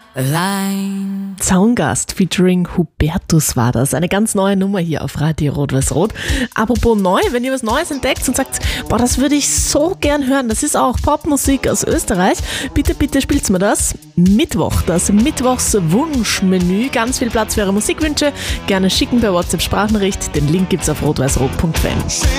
Line. Zaungast featuring Hubertus war das. Eine ganz neue Nummer hier auf Radio Rot-Weiß-Rot. Apropos neu, wenn ihr was Neues entdeckt und sagt, boah, das würde ich so gern hören, das ist auch Popmusik aus Österreich, bitte spielt's mir das. Mittwoch, das Mittwochswunschmenü, ganz viel Platz für eure Musikwünsche. Gerne schicken per WhatsApp Sprachnachricht. Den Link gibt's auf rot-weiß-rot.fan.